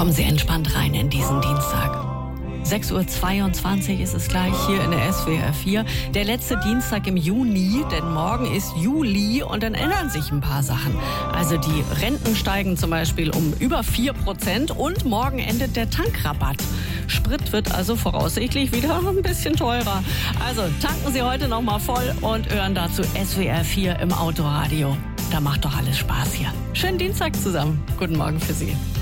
Kommen Sie entspannt rein in diesen Dienstag. 6:22 Uhr ist es gleich hier in der SWR 4. Der letzte Dienstag im Juni, denn morgen ist Juli und dann ändern sich ein paar Sachen. Also die Renten steigen zum Beispiel um über 4% und morgen endet der Tankrabatt. Sprit wird also voraussichtlich wieder ein bisschen teurer. Also tanken Sie heute noch mal voll und hören dazu SWR 4 im Autoradio. Da macht doch alles Spaß hier. Schönen Dienstag zusammen. Guten Morgen für Sie.